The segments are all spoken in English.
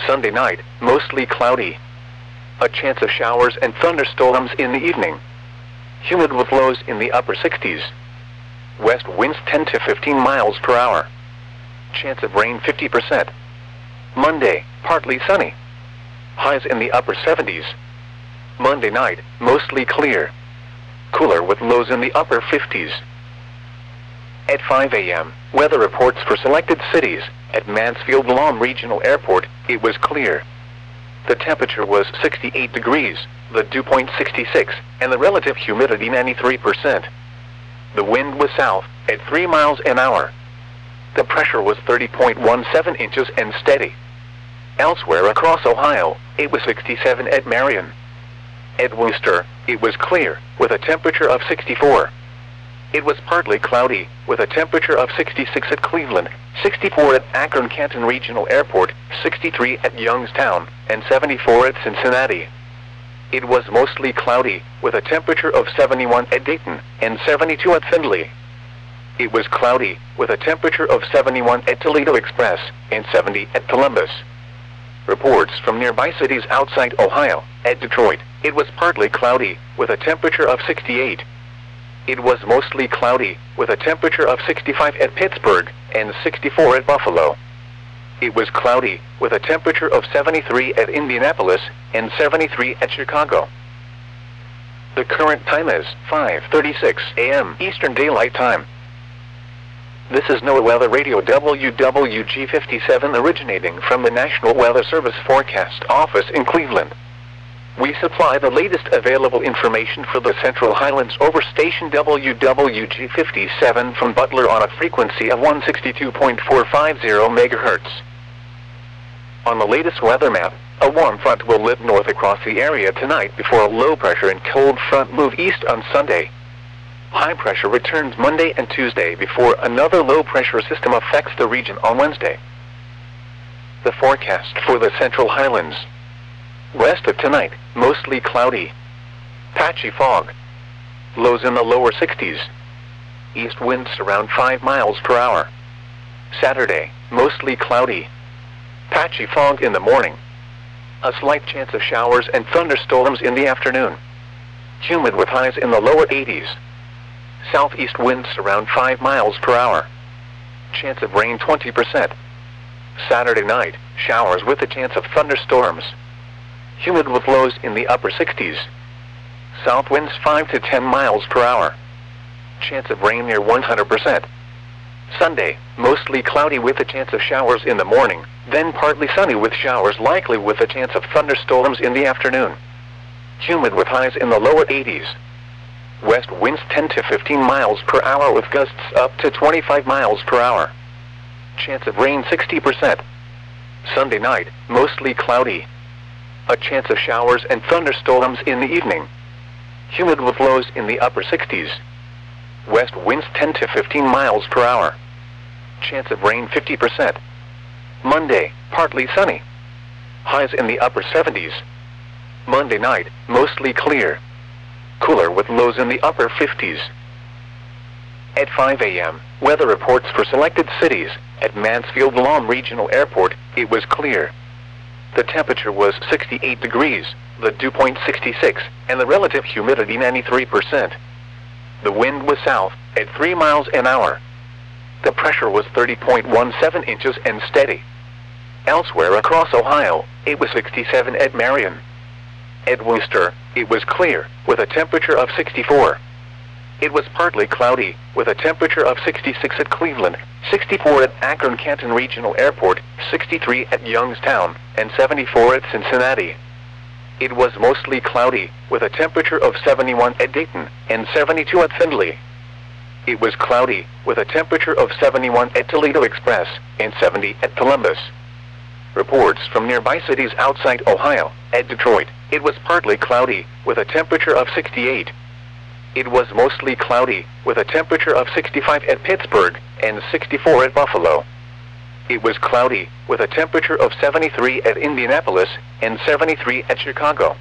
Sunday night, mostly cloudy. A chance of showers and thunderstorms in the evening. Humid with lows in the upper 60s. West winds 10 to 15 miles per hour. Chance of rain 50%. Monday, partly sunny. Highs in the upper 70s. Monday night, mostly clear. Cooler with lows in the upper 50s. At 5 a.m., weather reports for selected cities. At Mansfield Lahm Regional Airport, it was clear. The temperature was 68 degrees, the dew point 66, and the relative humidity 93%. The wind was south, at 3 miles an hour. The pressure was 30.17 inches and steady. Elsewhere across Ohio, it was 67 at Marion. At Wooster, it was clear, with a temperature of 64. It was partly cloudy, with a temperature of 66 at Cleveland, 64 at Akron-Canton Regional Airport, 63 at Youngstown, and 74 at Cincinnati. It was mostly cloudy, with a temperature of 71 at Dayton, and 72 at Findlay. It was cloudy, with a temperature of 71 at Toledo Express, and 70 at Columbus. Reports from nearby cities outside Ohio. At Detroit, it was partly cloudy, with a temperature of 68. It was mostly cloudy, with a temperature of 65 at Pittsburgh, and 64 at Buffalo. It was cloudy, with a temperature of 73 at Indianapolis, and 73 at Chicago. The current time is 5:36 a.m. Eastern Daylight Time. This is NOAA Weather Radio WWG57 originating from the National Weather Service Forecast Office in Cleveland. We supply the latest available information for the Central Highlands over station WWG57 from Butler on a frequency of 162.450 MHz. On the latest weather map, a warm front will lift north across the area tonight before a low pressure and cold front move east on Sunday. High pressure returns Monday and Tuesday before another low pressure system affects the region on Wednesday. The forecast for the Central Highlands. West of tonight, mostly cloudy. Patchy fog. Lows in the lower 60s. East winds around 5 miles per hour. Saturday, mostly cloudy. Patchy fog in the morning. A slight chance of showers and thunderstorms in the afternoon. Humid with highs in the lower 80s. Southeast winds around 5 miles per hour. Chance of rain 20%. Saturday night, showers with a chance of thunderstorms. Humid with lows in the upper 60s. South winds 5 to 10 miles per hour. Chance of rain near 100%. Sunday, mostly cloudy with a chance of showers in the morning, then partly sunny with showers likely with a chance of thunderstorms in the afternoon. Humid with highs in the lower 80s. West winds 10 to 15 miles per hour with gusts up to 25 miles per hour. Chance of rain 60%. Sunday night, mostly cloudy. A chance of showers and thunderstorms in the evening. Humid with lows in the upper 60s. West winds 10 to 15 miles per hour. Chance of rain 50%. Monday, partly sunny. Highs in the upper 70s. Monday night, mostly clear. Cooler with lows in the upper 50s. At 5 a.m., weather reports for selected cities. At Mansfield Lahm Regional Airport, it was clear. The temperature was 68 degrees, the dew point 66, and the relative humidity 93%. The wind was south, at 3 miles an hour. The pressure was 30.17 inches and steady. Elsewhere across Ohio, it was 67 at Marion. At Wooster, it was clear, with a temperature of 64. It was partly cloudy, with a temperature of 66 at Cleveland, 64 at Akron-Canton Regional Airport, 63 at Youngstown, and 74 at Cincinnati. It was mostly cloudy, with a temperature of 71 at Dayton, and 72 at Findlay. It was cloudy, with a temperature of 71 at Toledo Express, and 70 at Columbus. Reports from nearby cities outside Ohio. At Detroit, it was partly cloudy, with a temperature of 68. It was mostly cloudy, with a temperature of 65 at Pittsburgh, and 64 at Buffalo. It was cloudy, with a temperature of 73 at Indianapolis, and 73 at Chicago.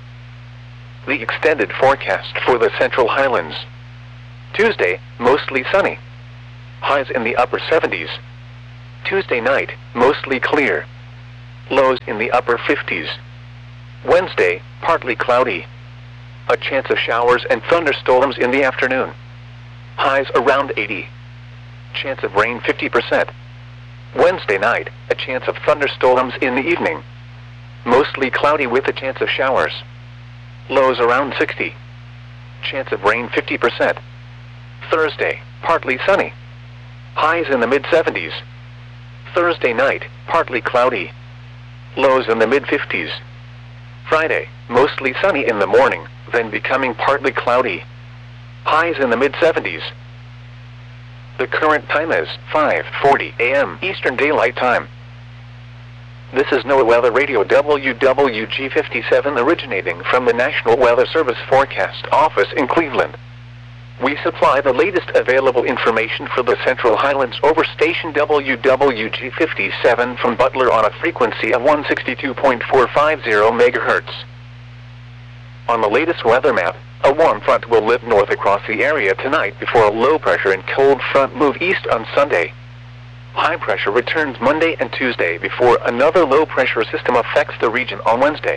The extended forecast for the Central Highlands. Tuesday, mostly sunny. Highs in the upper 70s. Tuesday night, mostly clear. Lows in the upper 50s. Wednesday, partly cloudy. A chance of showers and thunderstorms in the afternoon. Highs around 80. Chance of rain 50%. Wednesday night, a chance of thunderstorms in the evening. Mostly cloudy with a chance of showers. Lows around 60. Chance of rain 50%. Thursday, partly sunny. Highs in the mid-70s. Thursday night, partly cloudy. Lows in the mid-50s. Friday, mostly sunny in the morning, then becoming partly cloudy. Highs in the mid-70s. The current time is 5:40 a.m. Eastern Daylight Time. This is NOAA Weather Radio WWG57 originating from the National Weather Service Forecast Office in Cleveland. We supply the latest available information for the Central Highlands over station WWG57 from Butler on a frequency of 162.450 MHz. On the latest weather map, a warm front will lift north across the area tonight before a low pressure and cold front move east on Sunday. High pressure returns Monday and Tuesday before another low pressure system affects the region on Wednesday.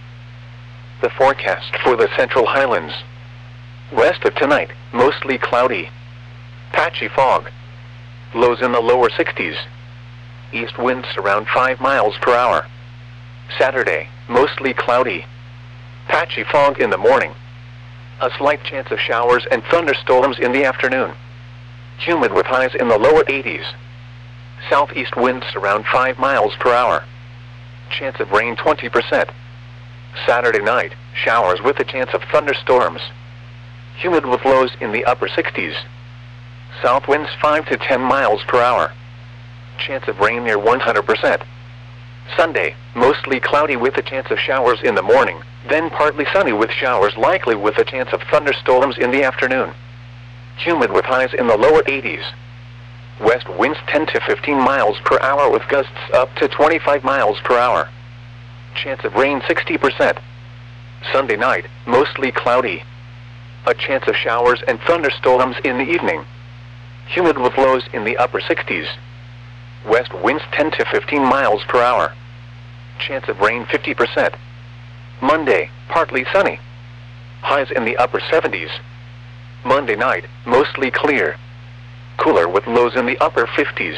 The forecast for the Central Highlands. West of tonight, mostly cloudy. Patchy fog. Lows in the lower 60s. East winds around 5 miles per hour. Saturday, mostly cloudy. Patchy fog in the morning. A slight chance of showers and thunderstorms in the afternoon. Humid with highs in the lower 80s. Southeast winds around 5 miles per hour. Chance of rain 20%. Saturday night, showers with a chance of thunderstorms. Humid with lows in the upper 60s. South winds 5 to 10 miles per hour. Chance of rain near 100%. Sunday, mostly cloudy with a chance of showers in the morning, then partly sunny with showers likely with a chance of thunderstorms in the afternoon. Humid with highs in the lower 80s. West winds 10 to 15 miles per hour with gusts up to 25 miles per hour. Chance of rain 60%. Sunday night, mostly cloudy. A chance of showers and thunderstorms in the evening. Humid with lows in the upper 60s. West winds 10 to 15 miles per hour. Chance of rain 50%. Monday, partly sunny. Highs in the upper 70s. Monday night, mostly clear. Cooler with lows in the upper 50s.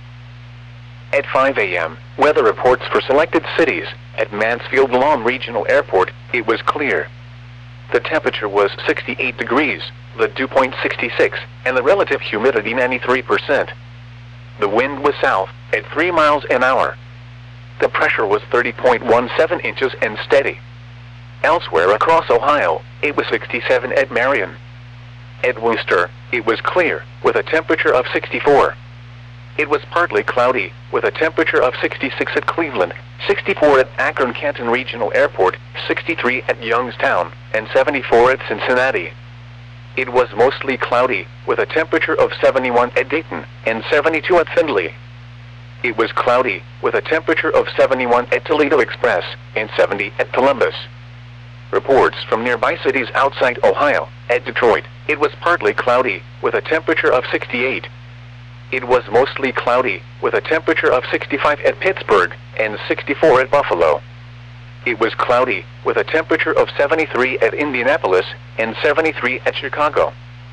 At 5 a.m., weather reports for selected cities. At Mansfield Lawn Regional Airport, it was clear. The temperature was 68 degrees, the dew point 66, and the relative humidity 93%. The wind was south, at 3 miles an hour. The pressure was 30.17 inches and steady. Elsewhere across Ohio, it was 67 at Marion. At Wooster, it was clear, with a temperature of 64. It was partly cloudy, with a temperature of 66 at Cleveland, 64 at Akron-Canton Regional Airport, 63 at Youngstown, and 74 at Cincinnati. It was mostly cloudy, with a temperature of 71 at Dayton, and 72 at Findlay. It was cloudy, with a temperature of 71 at Toledo Express, and 70 at Columbus. Reports from nearby cities outside Ohio. At Detroit, it was partly cloudy, with a temperature of 68. It was mostly cloudy, with a temperature of 65 at Pittsburgh, and 64 at Buffalo. It was cloudy, with a temperature of 73 at Indianapolis, and 73 at Chicago.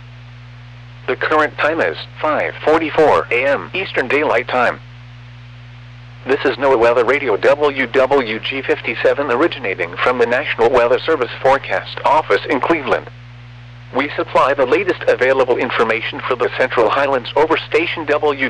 The current time is 5:44 a.m. Eastern Daylight Time. This is NOAA Weather Radio WWG57 originating from the National Weather Service Forecast Office in Cleveland. We supply the latest available information for the Central Highlands over station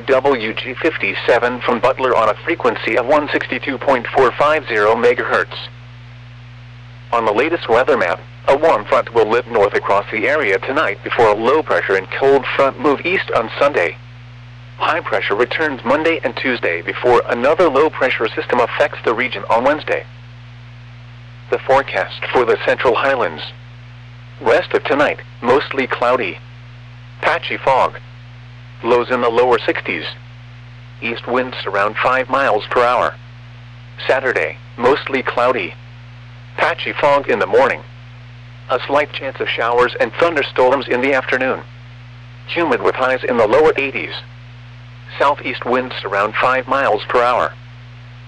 WWG57 from Butler on a frequency of 162.450 MHz. On the latest weather map, a warm front will lift north across the area tonight before a low pressure and cold front move east on Sunday. High pressure returns Monday and Tuesday before another low pressure system affects the region on Wednesday. The forecast for the Central Highlands. West of tonight, mostly cloudy. Patchy fog. Lows in the lower 60s. East winds around 5 miles per hour. Saturday, mostly cloudy. Patchy fog in the morning. A slight chance of showers and thunderstorms in the afternoon. Humid with highs in the lower 80s. Southeast winds around 5 miles per hour.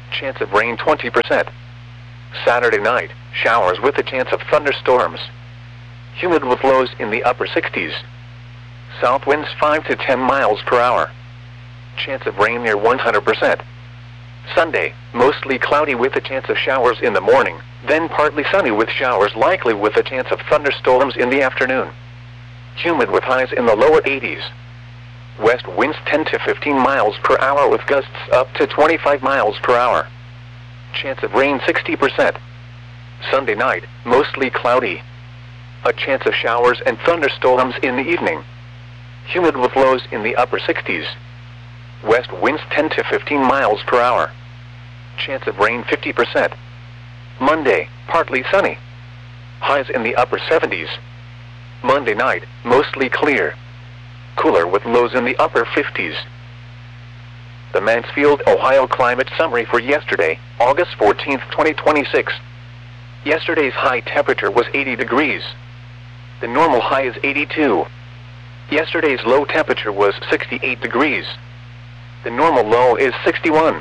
Chance of rain 20%. Saturday night, showers with a chance of thunderstorms. Humid with lows in the upper 60s. South winds 5 to 10 miles per hour. Chance of rain near 100%. Sunday, mostly cloudy with a chance of showers in the morning, then partly sunny with showers likely with a chance of thunderstorms in the afternoon. Humid with highs in the lower 80s. West winds 10 to 15 miles per hour with gusts up to 25 miles per hour. Chance of rain 60%. Sunday night, mostly cloudy. A chance of showers and thunderstorms in the evening. Humid with lows in the upper 60s. West winds 10 to 15 miles per hour. Chance of rain 50%. Monday, partly sunny. Highs in the upper 70s. Monday night, mostly clear. Cooler with lows in the upper 50s. The Mansfield, Ohio climate summary for yesterday, August 14, 2026. Yesterday's high temperature was 80 degrees. The normal high is 82. Yesterday's low temperature was 68 degrees. The normal low is 61.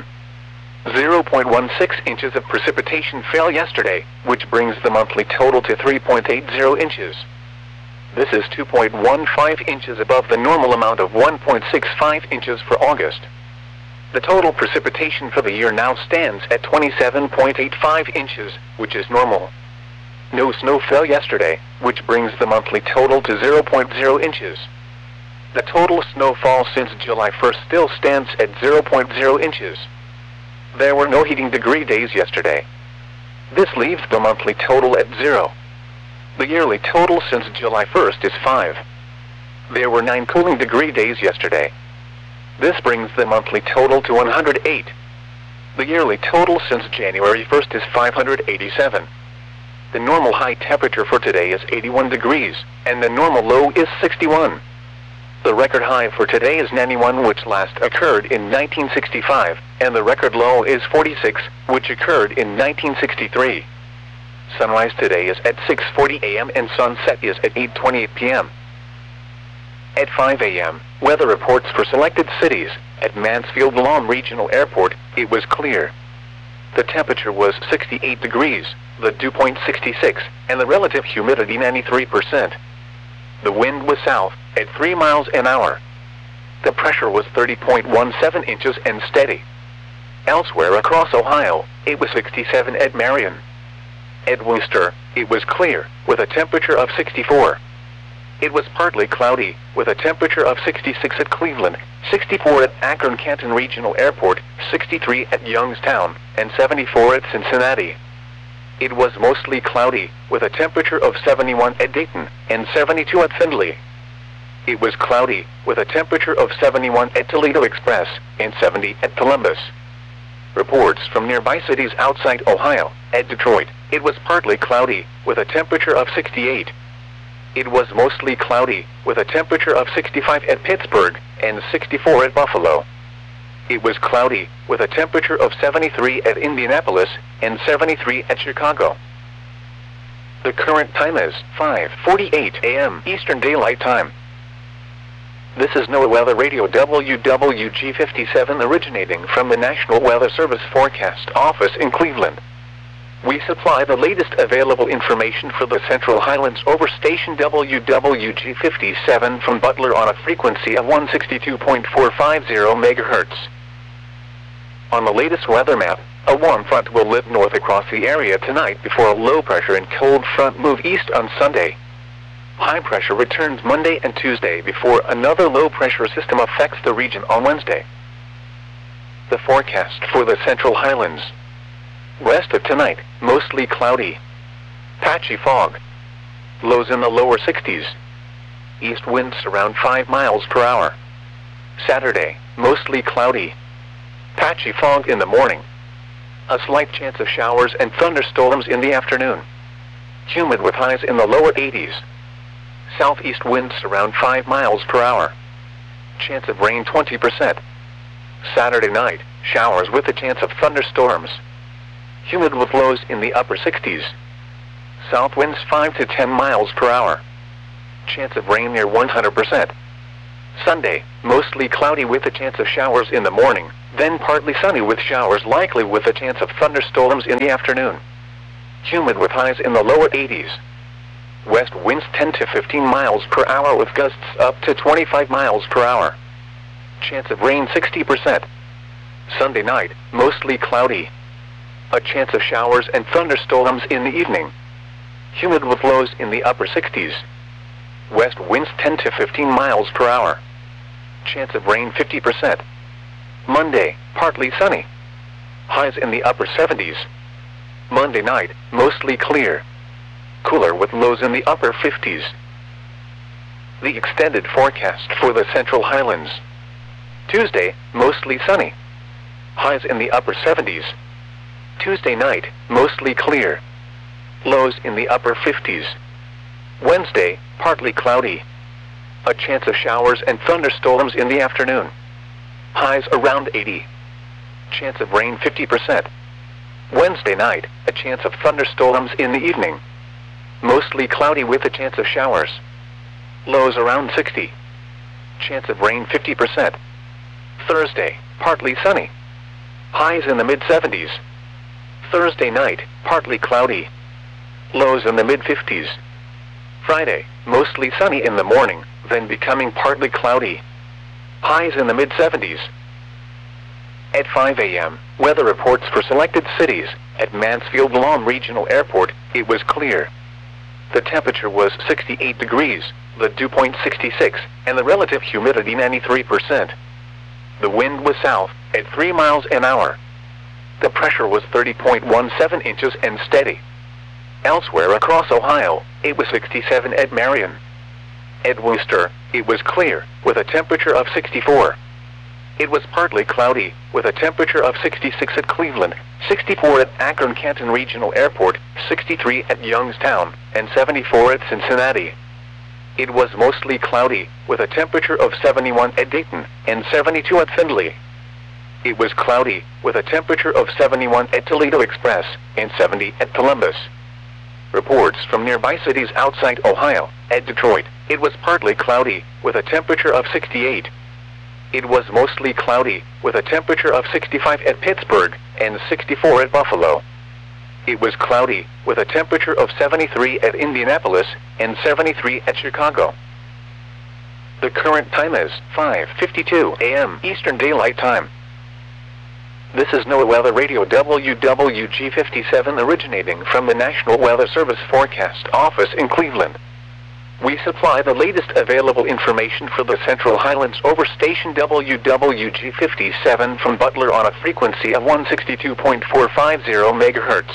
0.16 inches of precipitation fell yesterday, which brings the monthly total to 3.80 inches. This is 2.15 inches above the normal amount of 1.65 inches for August. The total precipitation for the year now stands at 27.85 inches, which is normal. No snow fell yesterday, which brings the monthly total to 0.0 inches. The total snowfall since July 1st still stands at 0.0 inches. There were no heating degree days yesterday. This leaves the monthly total at 0. The yearly total since July 1st is 5. There were 9 cooling degree days yesterday. This brings the monthly total to 108. The yearly total since January 1st is 587. The normal high temperature for today is 81 degrees, and the normal low is 61. The record high for today is 91, which last occurred in 1965, and the record low is 46, which occurred in 1963. Sunrise today is at 6:40 a.m. and sunset is at 8:28 p.m. At 5 a.m., weather reports for selected cities. At Mansfield Lahm Regional Airport, it was clear. The temperature was 68 degrees, the dew point 66, and the relative humidity 93%. The wind was south, at 3 miles an hour. The pressure was 30.17 inches and steady. Elsewhere across Ohio, it was 67 at Marion. At Wooster, it was clear, with a temperature of 64. It was partly cloudy, with a temperature of 66 at Cleveland, 64 at Akron-Canton Regional Airport, 63 at Youngstown, and 74 at Cincinnati. It was mostly cloudy, with a temperature of 71 at Dayton, and 72 at Findlay. It was cloudy, with a temperature of 71 at Toledo Express, and 70 at Columbus. Reports from nearby cities outside Ohio. At Detroit, it was partly cloudy, with a temperature of 68. It was mostly cloudy, with a temperature of 65 at Pittsburgh, and 64 at Buffalo. It was cloudy, with a temperature of 73 at Indianapolis, and 73 at Chicago. The current time is 5:48 a.m. Eastern Daylight Time. This is NOAA Weather Radio WWG57 originating from the National Weather Service Forecast Office in Cleveland. We supply the latest available information for the Central Highlands over station WWG57 from Butler on a frequency of 162.450 MHz. On the latest weather map, a warm front will lift north across the area tonight before a low pressure and cold front move east on Sunday. High pressure returns Monday and Tuesday before another low pressure system affects the region on Wednesday. The forecast for the Central Highlands. West of tonight, mostly cloudy. Patchy fog. Lows in the lower 60s. East winds around 5 miles per hour. Saturday, mostly cloudy. Patchy fog in the morning. A slight chance of showers and thunderstorms in the afternoon. Humid with highs in the lower 80s. Southeast winds around 5 miles per hour. Chance of rain 20%. Saturday night, showers with a chance of thunderstorms. Humid with lows in the upper 60s. South winds 5 to 10 miles per hour. Chance of rain near 100%. Sunday, mostly cloudy with a chance of showers in the morning, then partly sunny with showers likely with a chance of thunderstorms in the afternoon. Humid with highs in the lower 80s. West winds 10 to 15 miles per hour with gusts up to 25 miles per hour. Chance of rain 60%. Sunday night, mostly cloudy. A chance of showers and thunderstorms in the evening. Humid with lows in the upper 60s. West winds 10 to 15 miles per hour. Chance of rain 50%. Monday, partly sunny. Highs in the upper 70s. Monday night, mostly clear. Cooler with lows in the upper 50s. The extended forecast for the Central Highlands. Tuesday, mostly sunny. Highs in the upper 70s. Tuesday night, mostly clear. Lows in the upper 50s. Wednesday, partly cloudy. A chance of showers and thunderstorms in the afternoon. Highs around 80. Chance of rain 50%. Wednesday night, a chance of thunderstorms in the evening. Mostly cloudy with a chance of showers. Lows around 60. Chance of rain 50%. Thursday, partly sunny. Highs in the mid-70s. Thursday night, partly cloudy. Lows in the mid-50s. Friday, mostly sunny in the morning, then becoming partly cloudy. Highs in the mid-70s. At 5 a.m., weather reports for selected cities. At Mansfield Lahm Regional Airport, it was clear. The temperature was 68 degrees, the dew point 66, and the relative humidity 93%. The wind was south, at 3 miles an hour. The pressure was 30.17 inches and steady. Elsewhere across Ohio, it was 67 at Marion. At Worcester, it was clear, with a temperature of 64. It was partly cloudy, with a temperature of 66 at Cleveland, 64 at Akron-Canton Regional Airport, 63 at Youngstown, and 74 at Cincinnati. It was mostly cloudy, with a temperature of 71 at Dayton, and 72 at Findlay. It was cloudy, with a temperature of 71 at Toledo Express, and 70 at Columbus. Reports from nearby cities outside Ohio. At Detroit, it was partly cloudy, with a temperature of 68. It was mostly cloudy, with a temperature of 65 at Pittsburgh, and 64 at Buffalo. It was cloudy, with a temperature of 73 at Indianapolis, and 73 at Chicago. The current time is 5:52 a.m. Eastern Daylight Time. This is NOAA Weather Radio WWG57 originating from the National Weather Service Forecast Office in Cleveland. We supply the latest available information for the Central Highlands over station WWG57 from Butler on a frequency of 162.450 MHz.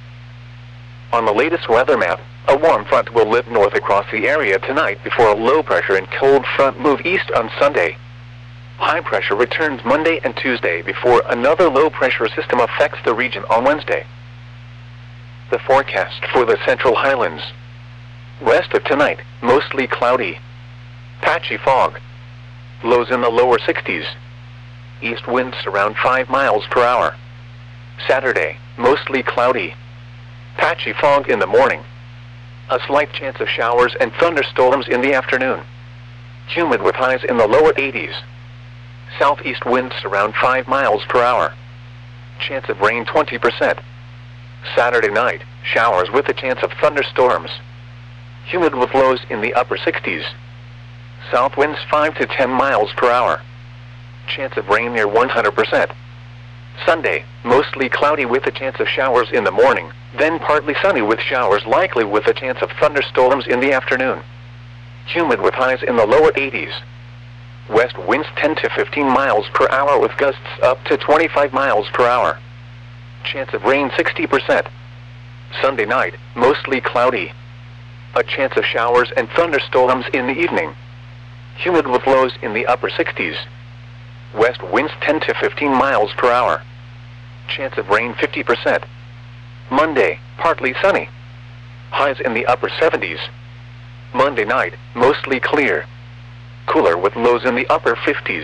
On the latest weather map, a warm front will live north across the area tonight before a low pressure and cold front move east on Sunday. High pressure returns Monday and Tuesday before another low pressure system affects the region on Wednesday. The forecast for the Central Highlands. West of tonight, mostly cloudy. Patchy fog. Lows in the lower 60s. East winds around 5 miles per hour. Saturday, mostly cloudy. Patchy fog in the morning. A slight chance of showers and thunderstorms in the afternoon. Humid with highs in the lower 80s. Southeast winds around 5 miles per hour. Chance of rain 20%. Saturday night, showers with a chance of thunderstorms. Humid with lows in the upper 60s. South winds 5 to 10 miles per hour. Chance of rain near 100%. Sunday, mostly cloudy with a chance of showers in the morning, then partly sunny with showers likely with a chance of thunderstorms in the afternoon. Humid with highs in the lower 80s. West winds 10 to 15 miles per hour with gusts up to 25 miles per hour. Chance of rain 60%. Sunday night, mostly cloudy. A chance of showers and thunderstorms in the evening. Humid with lows in the upper 60s. West winds 10 to 15 miles per hour. Chance of rain 50%. Monday, partly sunny. Highs in the upper 70s. Monday night, mostly clear. Cooler with lows in the upper 50s.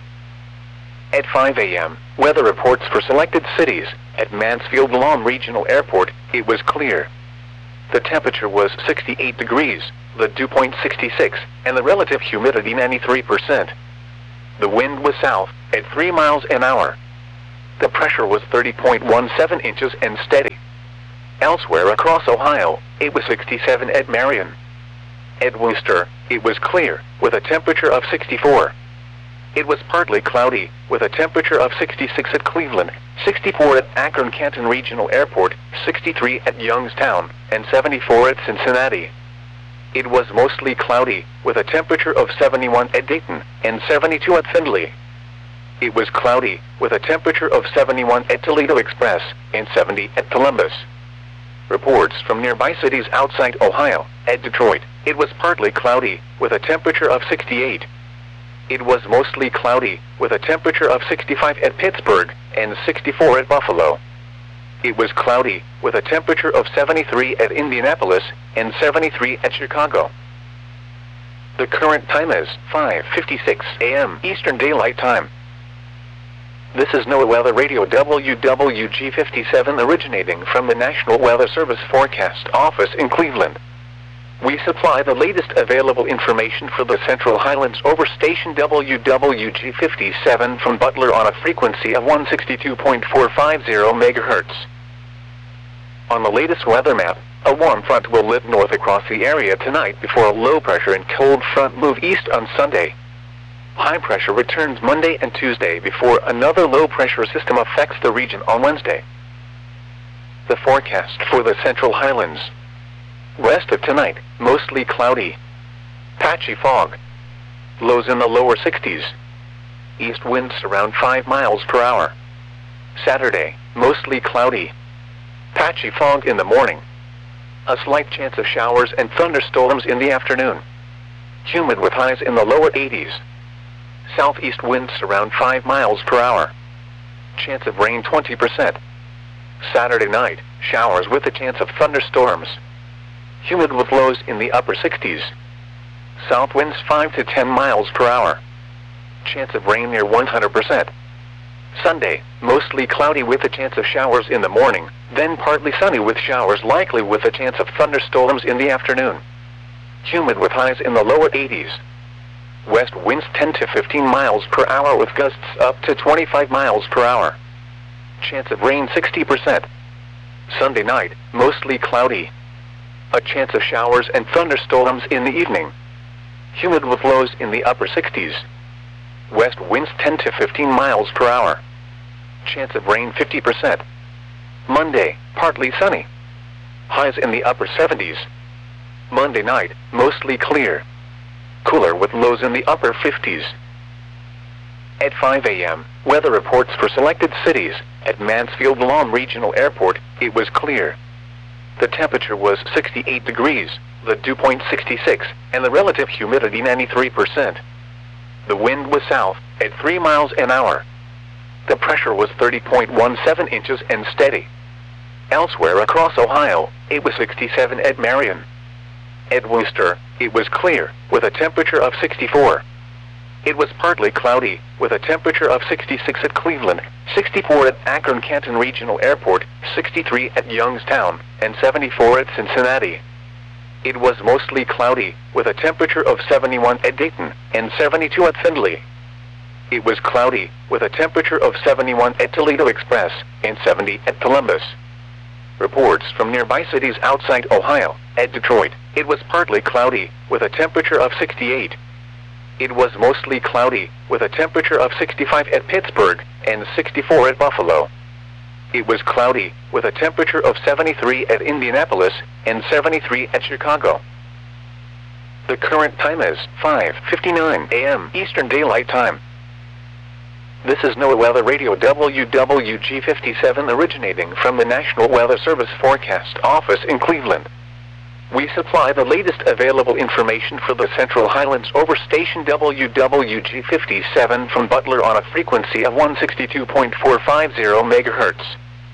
At 5 a.m., weather reports for selected cities. At Mansfield Lahm Regional Airport, it was clear. The temperature was 68 degrees, the dew point 66, and the relative humidity 93%. The wind was south at 3 miles an hour. The pressure was 30.17 inches and steady. Elsewhere across Ohio, it was 67 at Marion. At Wooster, it was clear, with a temperature of 64. It was partly cloudy, with a temperature of 66 at Cleveland, 64 at Akron-Canton Regional Airport, 63 at Youngstown, and 74 at Cincinnati. It was mostly cloudy, with a temperature of 71 at Dayton, and 72 at Findlay. It was cloudy, with a temperature of 71 at Toledo Express, and 70 at Columbus. Reports from nearby cities outside Ohio. At Detroit, it was partly cloudy, with a temperature of 68. It was mostly cloudy, with a temperature of 65 at Pittsburgh, and 64 at Buffalo. It was cloudy, with a temperature of 73 at Indianapolis, and 73 at Chicago. The current time is 5:56 a.m. Eastern Daylight Time. This is NOAA Weather Radio WWG57 originating from the National Weather Service Forecast Office in Cleveland. We supply the latest available information for the Central Highlands over station WWG57 from Butler on a frequency of 162.450 MHz. On the latest weather map, a warm front will lift north across the area tonight before a low pressure and cold front move east on Sunday. High pressure returns Monday and Tuesday before another low pressure system affects the region on Wednesday. The forecast for the Central Highlands. West of tonight, mostly cloudy. Patchy fog. Lows in the lower 60s. East winds around 5 miles per hour. Saturday, mostly cloudy. Patchy fog in the morning. A slight chance of showers and thunderstorms in the afternoon. Humid with highs in the lower 80s. Southeast winds around 5 miles per hour. Chance of rain 20%. Saturday night, showers with a chance of thunderstorms. Humid with lows in the upper 60s. South winds 5 to 10 miles per hour. Chance of rain near 100%. Sunday, mostly cloudy with a chance of showers in the morning, then partly sunny with showers likely with a chance of thunderstorms in the afternoon. Humid with highs in the lower 80s. West winds 10 to 15 miles per hour with gusts up to 25 miles per hour. Chance of rain 60%. Sunday night, mostly cloudy. A chance of showers and thunderstorms in the evening. Humid with lows in the upper 60s. West winds 10 to 15 miles per hour. Chance of rain 50%. Monday, partly sunny. Highs in the upper 70s. Monday night, mostly clear. Cooler with lows in the upper 50s. At 5 a.m., weather reports for selected cities. At Mansfield-Lawn Regional Airport, it was clear. The temperature was 68 degrees, the dew point 66, and the relative humidity 93%. The wind was south at 3 miles an hour. The pressure was 30.17 inches and steady. Elsewhere across Ohio, it was 67 at Marion. At Wooster, it was clear, with a temperature of 64. It was partly cloudy, with a temperature of 66 at Cleveland, 64 at Akron-Canton Regional Airport, 63 at Youngstown, and 74 at Cincinnati. It was mostly cloudy, with a temperature of 71 at Dayton, and 72 at Findlay. It was cloudy, with a temperature of 71 at Toledo Express, and 70 at Columbus. Reports from nearby cities outside Ohio. At Detroit, it was partly cloudy, with a temperature of 68. It was mostly cloudy, with a temperature of 65 at Pittsburgh, and 64 at Buffalo. It was cloudy, with a temperature of 73 at Indianapolis, and 73 at Chicago. The current time is 5:59 a.m. Eastern Daylight Time. This is NOAA Weather Radio WWG57 originating from the National Weather Service Forecast Office in Cleveland. We supply the latest available information for the Central Highlands over station WWG57 from Butler on a frequency of 162.450 MHz.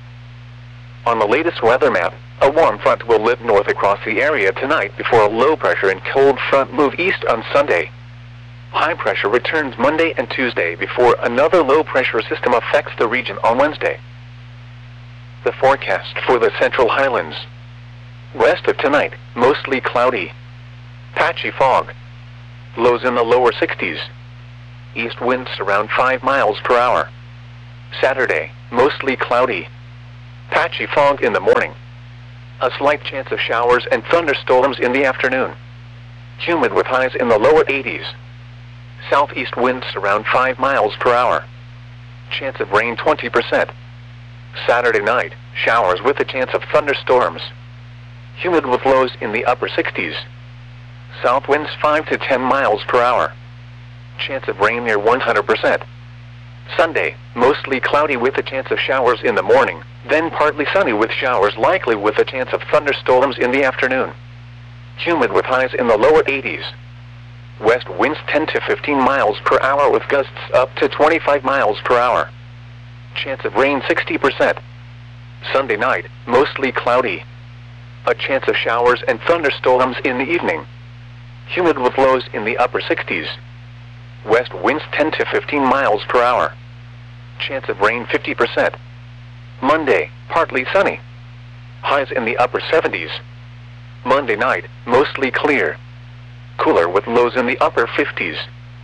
On the latest weather map, a warm front will lift north across the area tonight before a low pressure and cold front move east on Sunday. High pressure returns Monday and Tuesday before another low pressure system affects the region on Wednesday. The forecast for the Central Highlands. West of tonight, mostly cloudy. Patchy fog. Lows in the lower 60s. east winds around 5 miles per hour. Saturday, mostly cloudy. Patchy fog in the morning. A slight chance of showers and thunderstorms in the afternoon. Humid with highs in the lower 80s. Southeast winds around 5 miles per hour. Chance of rain 20%. Saturday night, showers with a chance of thunderstorms. Humid with lows in the upper 60s. South winds 5 to 10 miles per hour. Chance of rain near 100%. Sunday, mostly cloudy with a chance of showers in the morning, then partly sunny with showers likely with a chance of thunderstorms in the afternoon. Humid with highs in the lower 80s. West winds 10 to 15 miles per hour with gusts up to 25 miles per hour. Chance of rain 60%. Sunday night, mostly cloudy. A chance of showers and thunderstorms in the evening. Humid with lows in the upper 60s. West winds 10 to 15 miles per hour. Chance of rain 50%. Monday, partly sunny. Highs in the upper 70s. Monday night, mostly clear. Cooler with lows in the upper 50s.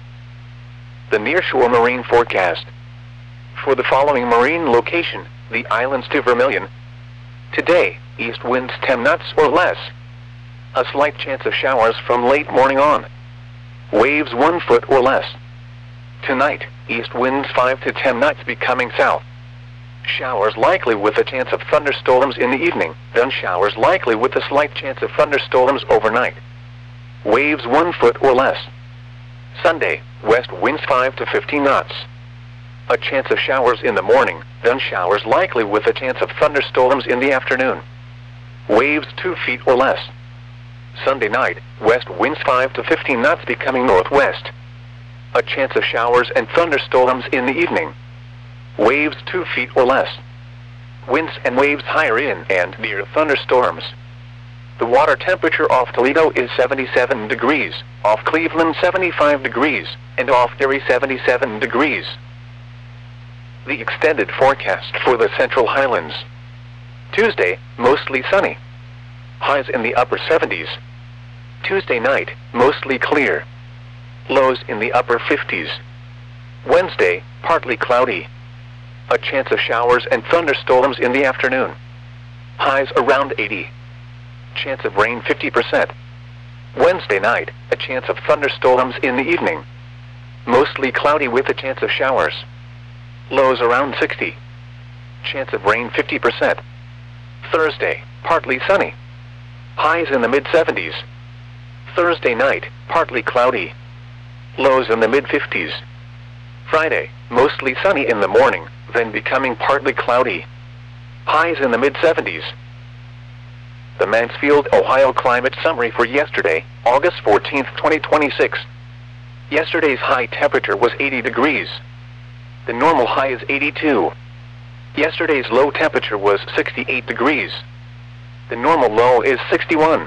The nearshore marine forecast. For the following marine location, the islands to Vermilion. Today, east winds 10 knots or less. A slight chance of showers from late morning on. Waves 1 foot or less. Tonight, east winds 5 to 10 knots becoming south. Showers likely with a chance of thunderstorms in the evening, then showers likely with a slight chance of thunderstorms overnight. Waves 1 foot or less. Sunday, west winds 5 to 15 knots. A chance of showers in the morning, then showers likely with a chance of thunderstorms in the afternoon. Waves 2 feet or less. Sunday night, west winds 5 to 15 knots becoming northwest. A chance of showers and thunderstorms in the evening. Waves 2 feet or less. Winds and waves higher in and near thunderstorms. The water temperature off Toledo is 77 degrees, off Cleveland 75 degrees, and off Erie 77 degrees. The extended forecast for the Central Highlands. Tuesday, mostly sunny. Highs in the upper 70s. Tuesday night, mostly clear. Lows in the upper 50s. Wednesday, partly cloudy. A chance of showers and thunderstorms in the afternoon. Highs around 80. Chance of rain 50%. Wednesday night, a chance of thunderstorms in the evening. Mostly cloudy with a chance of showers. Lows around 60. Chance of rain 50%. Thursday, partly sunny. Highs in the mid-70s. Thursday night, partly cloudy. Lows in the mid-50s. Friday, mostly sunny in the morning, then becoming partly cloudy. Highs in the mid-70s. The Mansfield, Ohio climate summary for yesterday, August 14, 2026. Yesterday's high temperature was 80 degrees. The normal high is 82. Yesterday's low temperature was 68 degrees. The normal low is 61.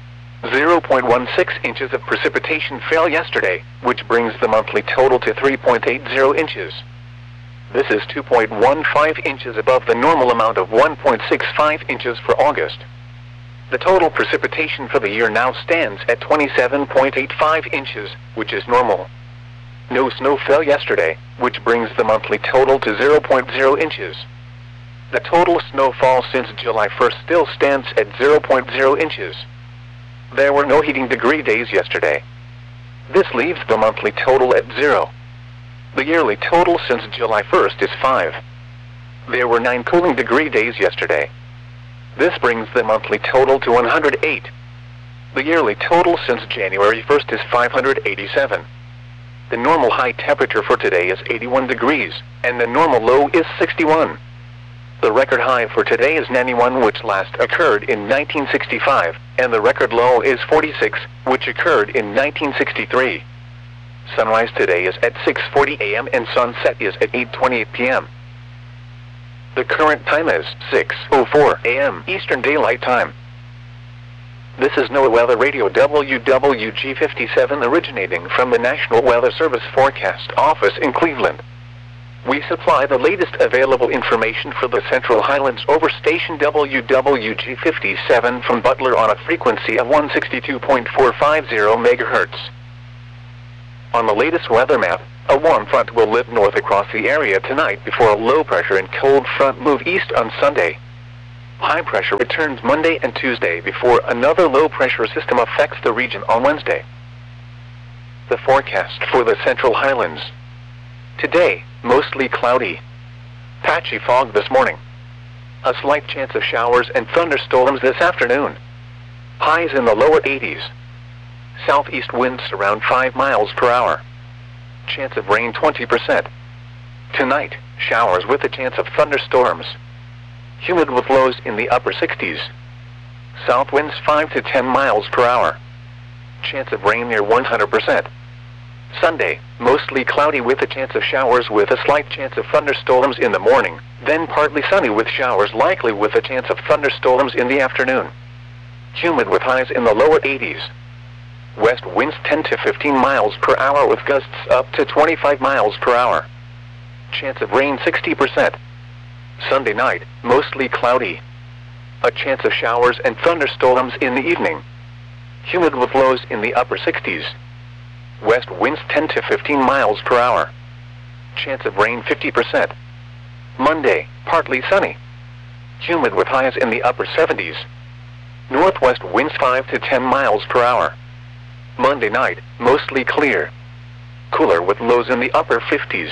0.16 inches of precipitation fell yesterday, which brings the monthly total to 3.80 inches. This is 2.15 inches above the normal amount of 1.65 inches for August. The total precipitation for the year now stands at 27.85 inches, which is normal. No snow fell yesterday, which brings the monthly total to 0.0 inches. The total snowfall since July 1st still stands at 0.0 inches. There were no heating degree days yesterday. This leaves the monthly total at 0. The yearly total since July 1st is 5. There were 9 cooling degree days yesterday. This brings the monthly total to 108. The yearly total since January 1st is 587. The normal high temperature for today is 81 degrees, and the normal low is 61. The record high for today is 91, which last occurred in 1965, and the record low is 46, which occurred in 1963. Sunrise today is at 6:40 a.m. and sunset is at 8:28 p.m. The current time is 6:04 a.m. Eastern Daylight Time. This is NOAA Weather Radio WWG57 originating from the National Weather Service Forecast Office in Cleveland. We supply the latest available information for the Central Highlands over station WWG57 from Butler on a frequency of 162.450 MHz. On the latest weather map, A warm front will lift north across the area tonight before a low pressure and cold front move east on Sunday. High pressure returns Monday and Tuesday before another low pressure system affects the region on Wednesday. The forecast for the Central Highlands. Today, mostly cloudy. Patchy fog this morning. A slight chance of showers and thunderstorms this afternoon. Highs in the lower 80s. Southeast winds around 5 miles per hour. Chance of rain 20%. Tonight, showers with a chance of thunderstorms. Humid with lows in the upper 60s. South winds 5 to 10 miles per hour. Chance of rain near 100%. Sunday, mostly cloudy with a chance of showers with a slight chance of thunderstorms in the morning, then partly sunny with showers likely with a chance of thunderstorms in the afternoon. Humid with highs in the lower 80s. West winds 10 to 15 miles per hour with gusts up to 25 miles per hour. Chance of rain 60%. Sunday night, mostly cloudy. A chance of showers and thunderstorms in the evening. Humid with lows in the upper 60s. West winds 10 to 15 miles per hour. Chance of rain 50%. Monday, partly sunny. Humid with highs in the upper 70s. Northwest winds 5 to 10 miles per hour. Monday night, mostly clear. Cooler with lows in the upper 50s.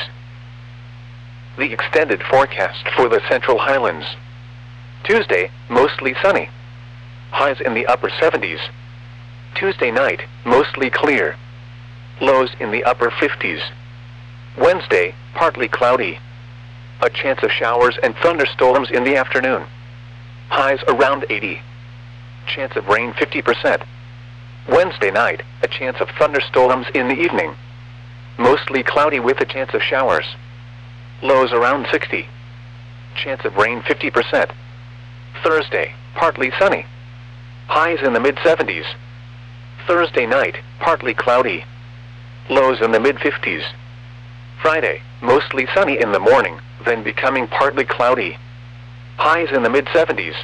The extended forecast for the Central Highlands. Tuesday, mostly sunny. Highs in the upper 70s. Tuesday night, mostly clear. Lows in the upper 50s. Wednesday, partly cloudy. A chance of showers and thunderstorms in the afternoon. Highs around 80. Chance of rain 50%. Wednesday night, a chance of thunderstorms in the evening. Mostly cloudy with a chance of showers. Lows around 60. Chance of rain 50%. Thursday, partly sunny. Highs in the mid-70s. Thursday night, partly cloudy. Lows in the mid-50s. Friday, mostly sunny in the morning, then becoming partly cloudy. Highs in the mid-70s.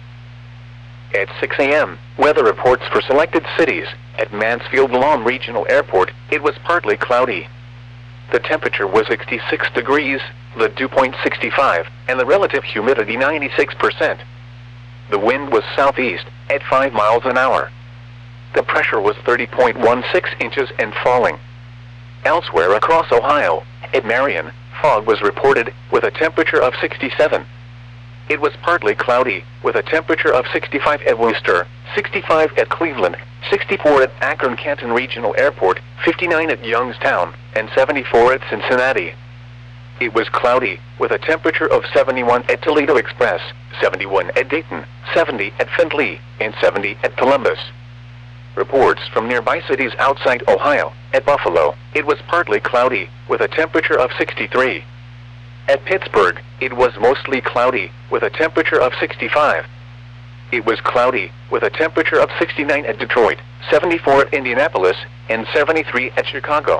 At 6 a.m., weather reports for selected cities. At Mansfield Lawn Regional Airport, it was partly cloudy. The temperature was 66 degrees, the dew point 65, and the relative humidity 96%. The wind was southeast, at 5 miles an hour. The pressure was 30.16 inches and falling. Elsewhere across Ohio, at Marion, fog was reported, with a temperature of 67. It was partly cloudy, with a temperature of 65 at Worcester, 65 at Cleveland, 64 at Akron-Canton Regional Airport, 59 at Youngstown, and 74 at Cincinnati. It was cloudy, with a temperature of 71 at Toledo Express, 71 at Dayton, 70 at Findlay, and 70 at Columbus. Reports from nearby cities outside Ohio. At Buffalo, it was partly cloudy, with a temperature of 63. At Pittsburgh, it was mostly cloudy, with a temperature of 65. It was cloudy, with a temperature of 69 at Detroit, 74 at Indianapolis, and 73 at Chicago.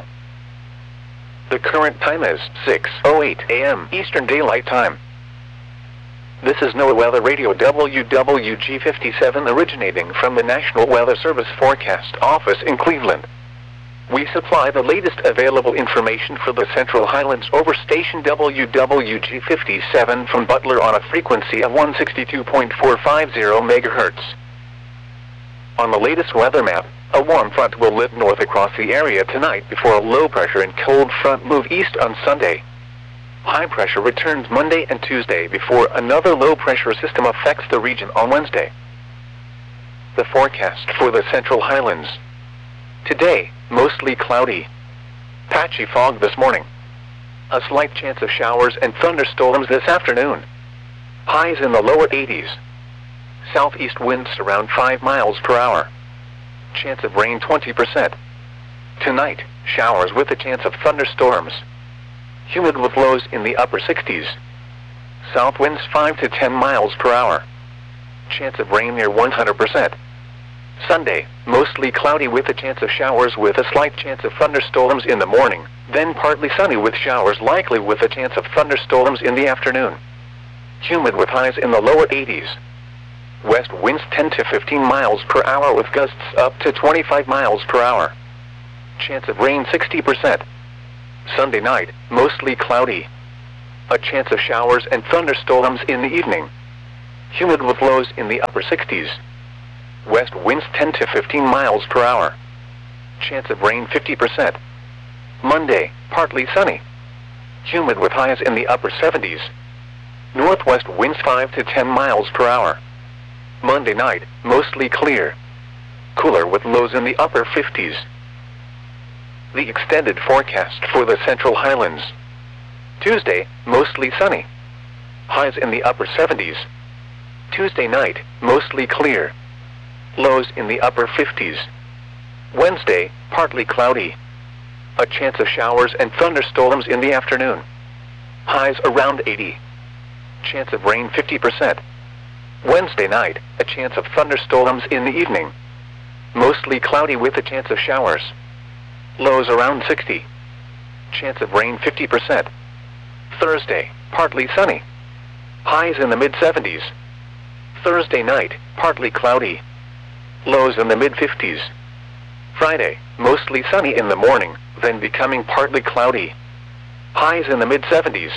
The current time is 6:08 a.m. Eastern Daylight Time. This is NOAA Weather Radio WWG57 originating from the National Weather Service Forecast Office in Cleveland. We supply the latest available information for the Central Highlands over station WWG57 from Butler on a frequency of 162.450 MHz. On the latest weather map, a warm front will lift north across the area tonight before a low pressure and cold front move east on Sunday. High pressure returns Monday and Tuesday before another low pressure system affects the region on Wednesday. The forecast for the Central Highlands. Today, mostly cloudy. Patchy fog this morning. A slight chance of showers and thunderstorms this afternoon. Highs in the lower 80s. Southeast winds around 5 miles per hour. Chance of rain 20%. Tonight, showers with a chance of thunderstorms. Humid with lows in the upper 60s. South winds 5 to 10 miles per hour. Chance of rain near 100%. Sunday, mostly cloudy with a chance of showers with a slight chance of thunderstorms in the morning, then partly sunny with showers likely with a chance of thunderstorms in the afternoon. Humid with highs in the lower 80s. West winds 10 to 15 miles per hour with gusts up to 25 miles per hour. Chance of rain 60%. Sunday night, mostly cloudy. A chance of showers and thunderstorms in the evening. Humid with lows in the upper 60s. West winds 10 to 15 miles per hour. Chance of rain 50%. Monday, partly sunny. Humid with highs in the upper 70s. Northwest winds 5 to 10 miles per hour. Monday night, mostly clear. Cooler with lows in the upper 50s. The extended forecast for the Central Highlands. Tuesday, mostly sunny. Highs in the upper 70s. Tuesday night, mostly clear. Lows in the upper 50s. Wednesday, partly cloudy. A chance of showers and thunderstorms in the afternoon. Highs around 80. Chance of rain 50%. Wednesday night, a chance of thunderstorms in the evening. Mostly cloudy with a chance of showers. Lows around 60. Chance of rain 50%. Thursday, partly sunny. Highs in the mid-70s. Thursday night, partly cloudy. Lows in the mid-50s. Friday, mostly sunny in the morning, then becoming partly cloudy. Highs in the mid-70s.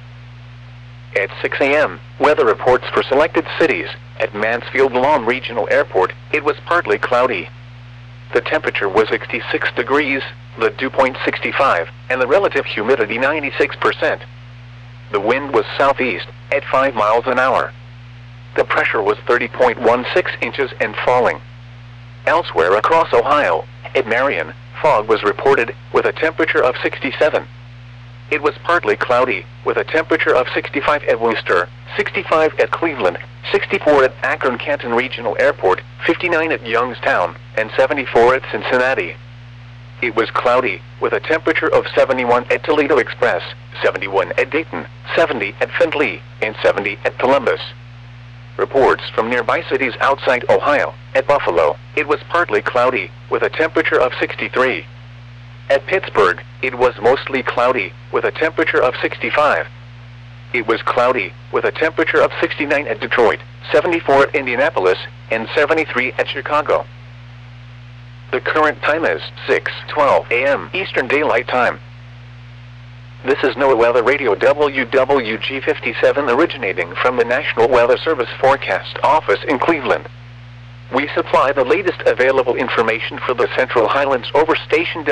At 6 a.m., weather reports for selected cities. At Mansfield Lawn Regional Airport, it was partly cloudy. The temperature was 66 degrees, the dew point 65, and the relative humidity 96%. The wind was southeast, at 5 miles an hour. The pressure was 30.16 inches and falling. Elsewhere across Ohio, at Marion, fog was reported, with a temperature of 67. It was partly cloudy, with a temperature of 65 at Worcester, 65 at Cleveland, 64 at Akron-Canton Regional Airport, 59 at Youngstown, and 74 at Cincinnati. It was cloudy, with a temperature of 71 at Toledo Express, 71 at Dayton, 70 at Findlay, and 70 at Columbus. Reports from nearby cities outside Ohio. At Buffalo, it was partly cloudy, with a temperature of 63. At Pittsburgh, it was mostly cloudy, with a temperature of 65. It was cloudy, with a temperature of 69 at Detroit, 74 at Indianapolis, and 73 at Chicago. The current time is 6:12 a.m. Eastern Daylight Time. This is NOAA Weather Radio WWG57 originating from the National Weather Service Forecast Office in Cleveland. We supply the latest available information for the Central Highlands over station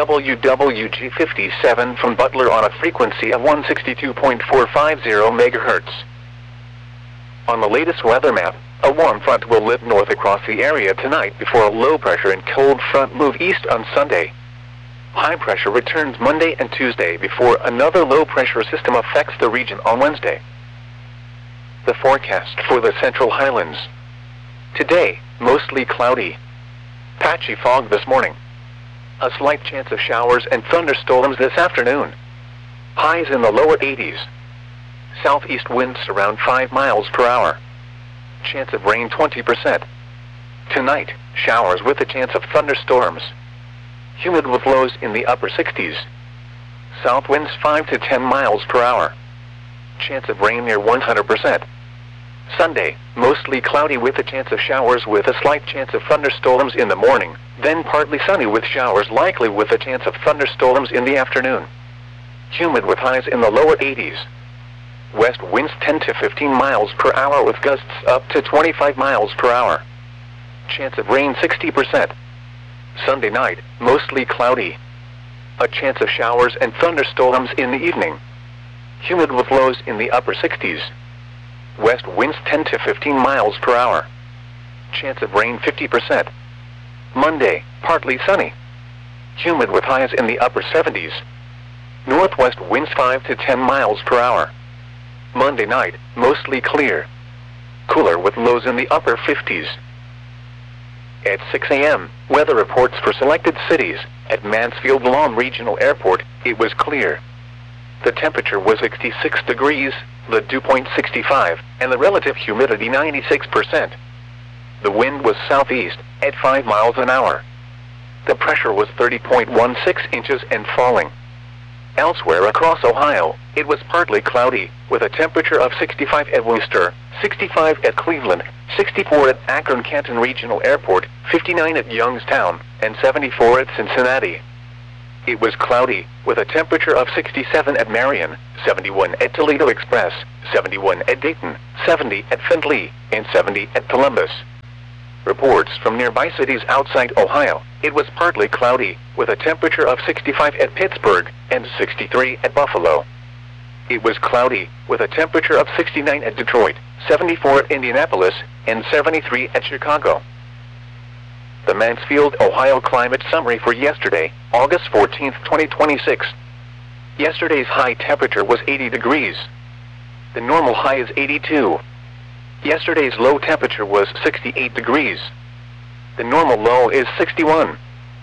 WWG57 from Butler on a frequency of 162.450 MHz. On the latest weather map, a warm front will lift north across the area tonight before a low pressure and cold front move east on Sunday. High pressure returns Monday and Tuesday before another low pressure system affects the region on Wednesday. The forecast for the Central Highlands. Today, mostly cloudy. Patchy fog this morning. A slight chance of showers and thunderstorms this afternoon. Highs in the lower 80s. Southeast winds around 5 miles per hour. Chance of rain 20%. Tonight, showers with a chance of thunderstorms. Humid with lows in the upper 60s. South winds 5 to 10 miles per hour. Chance of rain near 100%. Sunday, mostly cloudy with a chance of showers with a slight chance of thunderstorms in the morning, then partly sunny with showers likely with a chance of thunderstorms in the afternoon. Humid with highs in the lower 80s. West winds 10 to 15 miles per hour with gusts up to 25 miles per hour. Chance of rain 60%. Sunday night, mostly cloudy. A chance of showers and thunderstorms in the evening. Humid with lows in the upper 60s. West winds 10 to 15 miles per hour. Chance of rain 50%. Monday, partly sunny. Humid with highs in the upper 70s. Northwest winds 5 to 10 miles per hour. Monday night, mostly clear. Cooler with lows in the upper 50s. At 6 a.m., weather reports for selected cities. At Mansfield Lawn Regional Airport, it was clear. The temperature was 66 degrees, the dew point 65, and the relative humidity 96%. The wind was southeast, at 5 miles an hour. The pressure was 30.16 inches and falling. Elsewhere across Ohio, it was partly cloudy, with a temperature of 65 at Worcester, 65 at Cleveland, 64 at Akron-Canton Regional Airport, 59 at Youngstown, and 74 at Cincinnati. It was cloudy, with a temperature of 67 at Marion, 71 at Toledo Express, 71 at Dayton, 70 at Findlay, and 70 at Columbus. Reports from nearby cities outside Ohio. It was partly cloudy, with a temperature of 65 at Pittsburgh, and 63 at Buffalo. It was cloudy, with a temperature of 69 at Detroit, 74 at Indianapolis, and 73 at Chicago. The Mansfield, Ohio climate summary for yesterday, August 14, 2026. Yesterday's high temperature was 80 degrees. The normal high is 82. Yesterday's low temperature was 68 degrees. The normal low is 61.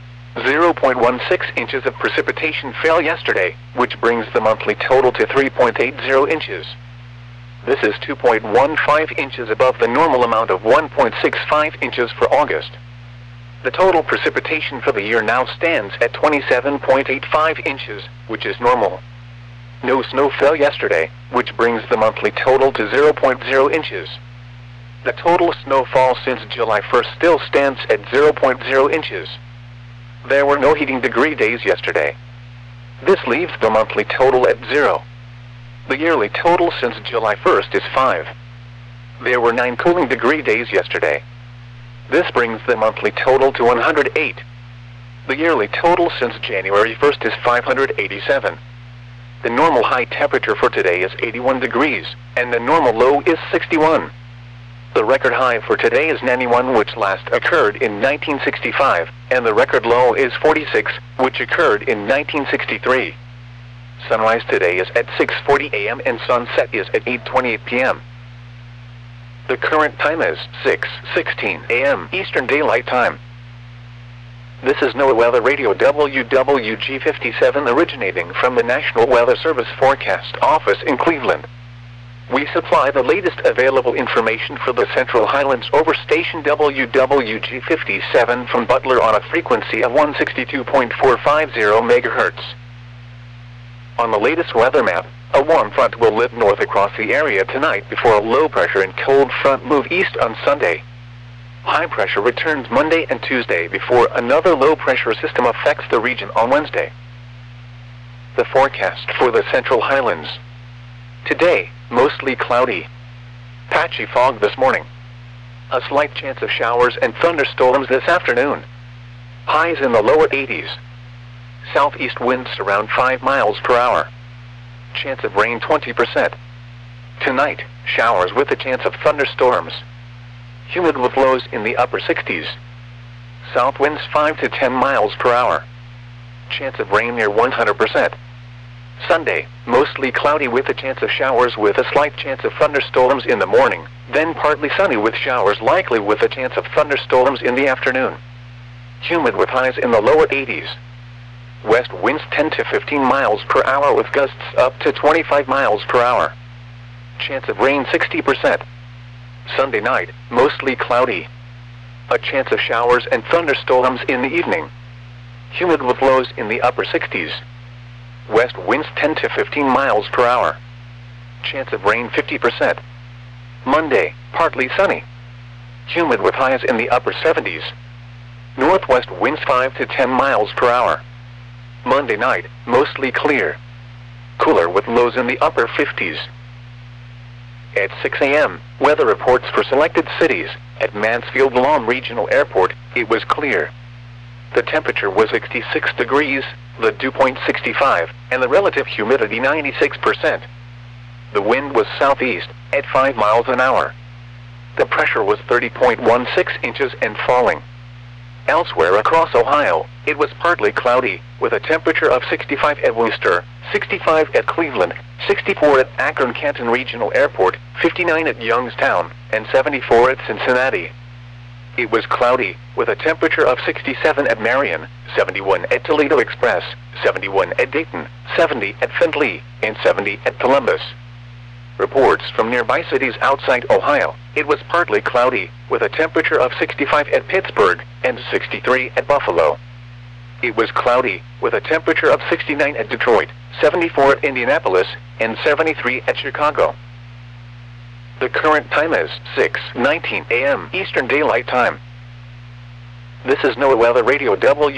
0.16 inches of precipitation fell yesterday, which brings the monthly total to 3.80 inches. This is 2.15 inches above the normal amount of 1.65 inches for August. The total precipitation for the year now stands at 27.85 inches, which is normal. No snow fell yesterday, which brings the monthly total to 0.0 inches. The total snowfall since July 1st still stands at 0.0 inches. There were no heating degree days yesterday. This leaves the monthly total at 0. The yearly total since July 1st is 5. There were 9 cooling degree days yesterday. This brings the monthly total to 108. The yearly total since January 1st is 587. The normal high temperature for today is 81 degrees, and the normal low is 61. The record high for today is 91, which last occurred in 1965, and the record low is 46, which occurred in 1963. Sunrise today is at 6:40 a.m. and sunset is at 8:28 p.m. The current time is 6:16 a.m. Eastern Daylight Time. This is NOAA Weather Radio WWG57 originating from the National Weather Service Forecast Office in Cleveland. We supply the latest available information for the Central Highlands over station WWG57 from Butler on a frequency of 162.450 MHz. On the latest weather map, a warm front will lift north across the area tonight before a low pressure and cold front move east on Sunday. High pressure returns Monday and Tuesday before another low pressure system affects the region on Wednesday. The forecast for the Central Highlands. Today, mostly cloudy. Patchy fog this morning. A slight chance of showers and thunderstorms this afternoon. Highs in the lower 80s. Southeast winds around 5 miles per hour. Chance of rain 20%. Tonight, showers with a chance of thunderstorms. Humid with lows in the upper 60s. South winds 5 to 10 miles per hour. Chance of rain near 100%. Sunday, mostly cloudy with a chance of showers with a slight chance of thunderstorms in the morning, then partly sunny with showers likely with a chance of thunderstorms in the afternoon. Humid with highs in the lower 80s. West winds 10 to 15 miles per hour with gusts up to 25 miles per hour. Chance of rain 60%. Sunday night, mostly cloudy. A chance of showers and thunderstorms in the evening. Humid with lows in the upper 60s. West winds 10 to 15 miles per hour. Chance of rain 50%. Monday, partly sunny. Humid with highs in the upper 70s. Northwest winds 5 to 10 miles per hour. Monday night, mostly clear. Cooler with lows in the upper 50s. At 6 a.m., weather reports for selected cities. At Mansfield Lahm Regional Airport, it was clear. The temperature was 66 degrees, the dew point 65, and the relative humidity 96%. The wind was southeast, at 5 miles an hour. The pressure was 30.16 inches and falling. Elsewhere across Ohio, it was partly cloudy, with a temperature of 65 at Worcester, 65 at Cleveland, 64 at Akron-Canton Regional Airport, 59 at Youngstown, and 74 at Cincinnati. It was cloudy, with a temperature of 67 at Marion, 71 at Toledo Express, 71 at Dayton, 70 at Findlay, and 70 at Columbus. Reports from nearby cities outside Ohio, it was partly cloudy, with a temperature of 65 at Pittsburgh and 63 at Buffalo. It was cloudy, with a temperature of 69 at Detroit, 74 at Indianapolis, and 73 at Chicago. The current time is 6:19 a.m. Eastern Daylight Time. This is NOAA Weather Radio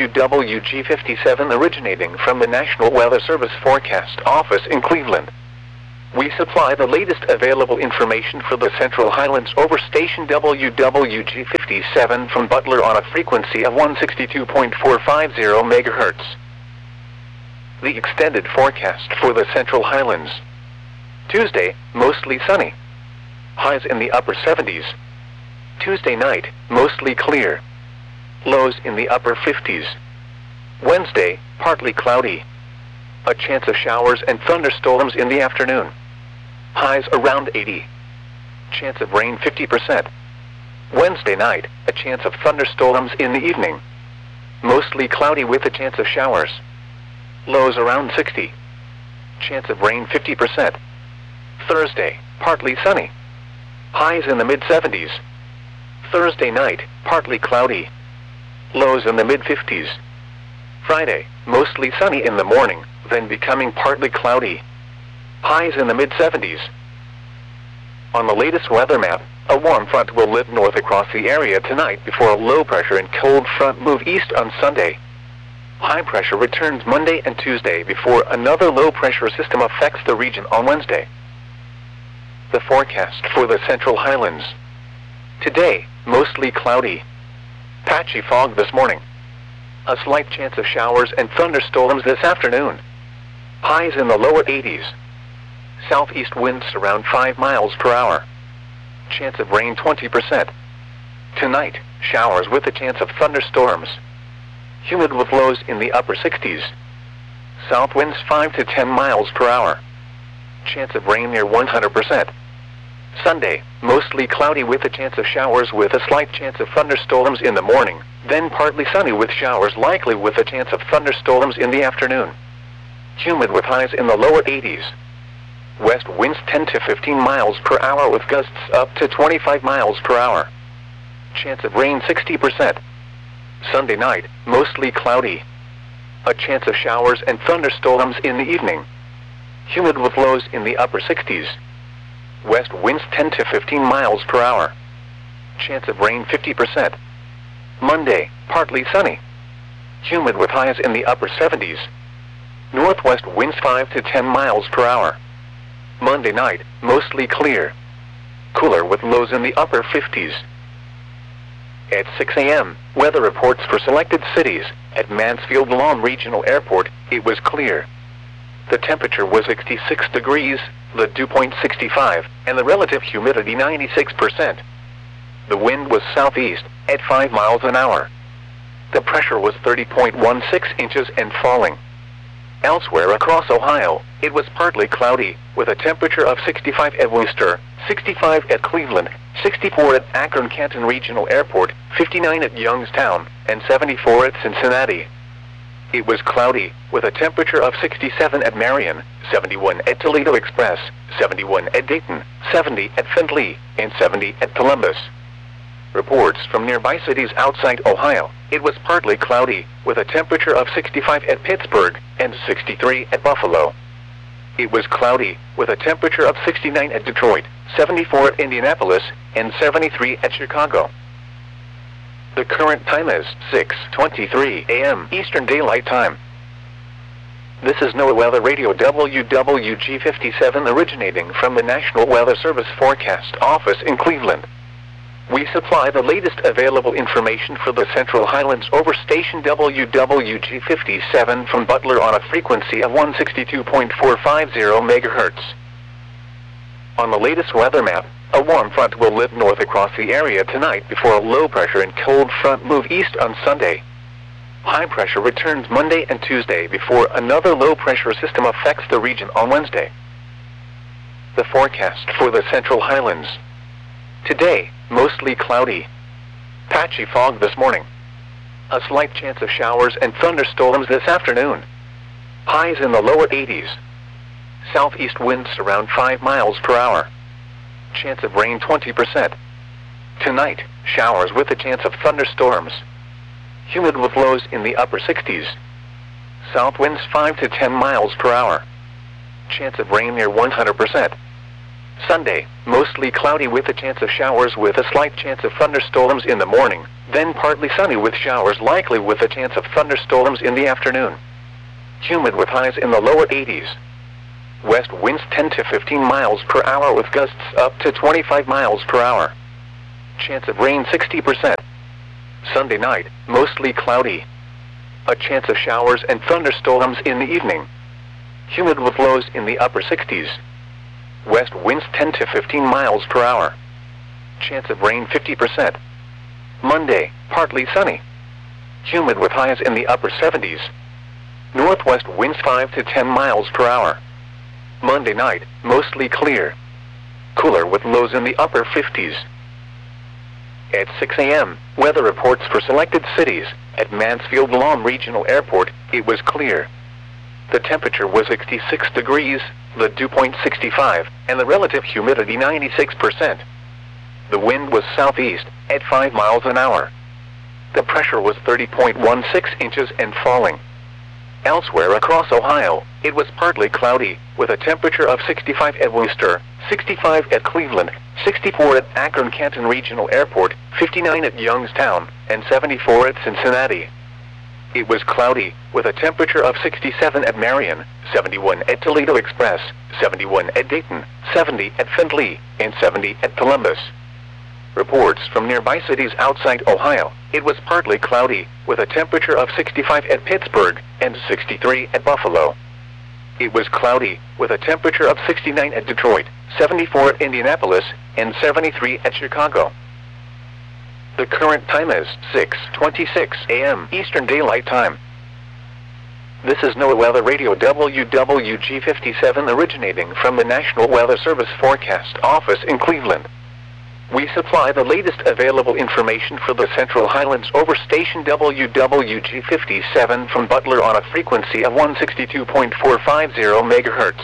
WWG57 originating from the National Weather Service Forecast Office in Cleveland. We supply the latest available information for the Central Highlands over station WWG57 from Butler on a frequency of 162.450 MHz. The extended forecast for the Central Highlands. Tuesday, mostly sunny. Highs in the upper 70s. Tuesday night, mostly clear. Lows in the upper 50s. Wednesday, partly cloudy. A chance of showers and thunderstorms in the afternoon. Highs around 80. Chance of rain 50%. Wednesday night, a chance of thunderstorms in the evening. Mostly cloudy with a chance of showers. Lows around 60. Chance of rain 50%. Thursday, partly sunny. Highs in the mid-70s. Thursday night, partly cloudy. Lows in the mid-50s. Friday, mostly sunny in the morning, then becoming partly cloudy. Highs in the mid-70s. On the latest weather map, a warm front will lift north across the area tonight before a low pressure and cold front move east on Sunday. High pressure returns Monday and Tuesday before another low pressure system affects the region on Wednesday. The forecast for the Central Highlands. Today, mostly cloudy. Patchy fog this morning. A slight chance of showers and thunderstorms this afternoon. Highs in the lower 80s. Southeast winds around 5 miles per hour. Chance of rain 20%. Tonight, showers with a chance of thunderstorms. Humid with lows in the upper 60s. South winds 5 to 10 miles per hour. Chance of rain near 100%. Sunday, mostly cloudy with a chance of showers with a slight chance of thunderstorms in the morning, then partly sunny with showers likely with a chance of thunderstorms in the afternoon. Humid with highs in the lower 80s. West winds 10 to 15 miles per hour with gusts up to 25 miles per hour. Chance of rain 60%. Sunday night, mostly cloudy. A chance of showers and thunderstorms in the evening. Humid with lows in the upper 60s. West winds 10 to 15 miles per hour. Chance of rain 50%. Monday, partly sunny. Humid with highs in the upper 70s. Northwest winds 5 to 10 miles per hour. Monday night, mostly clear. Cooler with lows in the upper 50s. At 6 a.m., weather reports for selected cities. At Mansfield Lawn Regional Airport, it was clear. The temperature was 66 degrees, the dew point 65, and the relative humidity 96%. The wind was southeast, at 5 miles an hour. The pressure was 30.16 inches and falling. Elsewhere across Ohio, it was partly cloudy, with a temperature of 65 at Worcester, 65 at Cleveland, 64 at Akron-Canton Regional Airport, 59 at Youngstown, and 74 at Cincinnati. It was cloudy, with a temperature of 67 at Marion, 71 at Toledo Express, 71 at Dayton, 70 at Findlay, and 70 at Columbus. Reports from nearby cities outside Ohio, it was partly cloudy, with a temperature of 65 at Pittsburgh and 63 at Buffalo. It was cloudy, with a temperature of 69 at Detroit, 74 at Indianapolis, and 73 at Chicago. The current time is 6:23 a.m. Eastern Daylight Time. This is NOAA Weather Radio WWG57 originating from the National Weather Service Forecast Office in Cleveland. We supply the latest available information for the Central Highlands over station WWG57 from Butler on a frequency of 162.450 MHz. On the latest weather map, a warm front will lift north across the area tonight before a low pressure and cold front move east on Sunday. High pressure returns Monday and Tuesday before another low pressure system affects the region on Wednesday. The forecast for the Central Highlands. Today, mostly cloudy. Patchy fog this morning. A slight chance of showers and thunderstorms this afternoon. Highs in the lower 80s. Southeast winds around 5 miles per hour. Chance of rain 20%. Tonight, showers with a chance of thunderstorms. Humid with lows in the upper 60s. South winds 5 to 10 miles per hour. Chance of rain near 100%. Sunday, mostly cloudy with a chance of showers with a slight chance of thunderstorms in the morning, then partly sunny with showers likely with a chance of thunderstorms in the afternoon. Humid with highs in the lower 80s. West winds 10 to 15 miles per hour with gusts up to 25 miles per hour. Chance of rain 60%. Sunday night, mostly cloudy. A chance of showers and thunderstorms in the evening. Humid with lows in the upper 60s. West winds 10 to 15 miles per hour. Chance of rain 50%. Monday, partly sunny. Humid with highs in the upper 70s. Northwest winds 5 to 10 miles per hour. Monday night, mostly clear. Cooler with lows in the upper 50s. At 6 a.m., weather reports for selected cities. At Mansfield Lawn Regional Airport, it was clear. The temperature was 66 degrees, the dew point 65, and the relative humidity 96%. The wind was southeast, at 5 miles an hour. The pressure was 30.16 inches and falling. Elsewhere across Ohio, it was partly cloudy, with a temperature of 65 at Wooster, 65 at Cleveland, 64 at Akron-Canton Regional Airport, 59 at Youngstown, and 74 at Cincinnati. It was cloudy, with a temperature of 67 at Marion, 71 at Toledo Express, 71 at Dayton, 70 at Findlay, and 70 at Columbus. Reports from nearby cities outside Ohio, it was partly cloudy, with a temperature of 65 at Pittsburgh, and 63 at Buffalo. It was cloudy, with a temperature of 69 at Detroit, 74 at Indianapolis, and 73 at Chicago. The current time is 6:26 a.m. Eastern Daylight Time. This is NOAA Weather Radio WWG57 originating from the National Weather Service Forecast Office in Cleveland. We supply the latest available information for the Central Highlands over station WWG57 from Butler on a frequency of 162.450 MHz.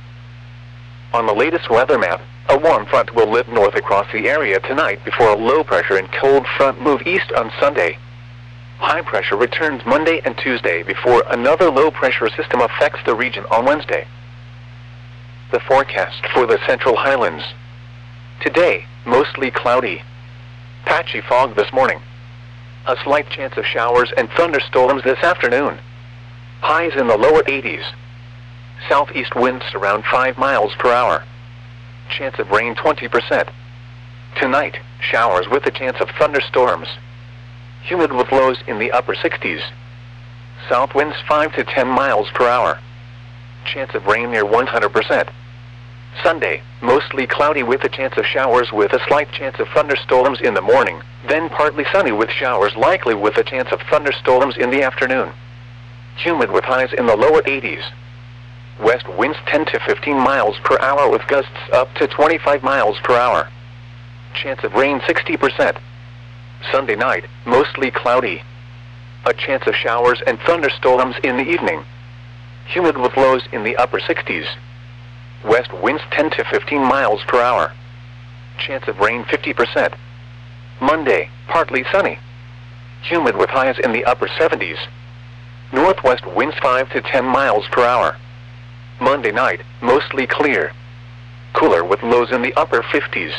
On the latest weather map, a warm front will lift north across the area tonight before a low pressure and cold front move east on Sunday. High pressure returns Monday and Tuesday before another low pressure system affects the region on Wednesday. The forecast for the Central Highlands. Today, mostly cloudy. Patchy fog this morning. A slight chance of showers and thunderstorms this afternoon. Highs in the lower 80s. Southeast winds around 5 miles per hour. Chance of rain 20%. Tonight, showers with a chance of thunderstorms. Humid with lows in the upper 60s. South winds 5 to 10 miles per hour. Chance of rain near 100%. Sunday, mostly cloudy with a chance of showers with a slight chance of thunderstorms in the morning, then partly sunny with showers likely with a chance of thunderstorms in the afternoon. Humid with highs in the lower 80s. West winds 10 to 15 miles per hour with gusts up to 25 miles per hour. Chance of rain 60%. Sunday night, mostly cloudy. A chance of showers and thunderstorms in the evening. Humid with lows in the upper 60s. West winds 10 to 15 miles per hour. Chance of rain 50%. Monday, partly sunny. Humid with highs in the upper 70s. Northwest winds 5 to 10 miles per hour. Monday night, mostly clear. Cooler with lows in the upper 50s.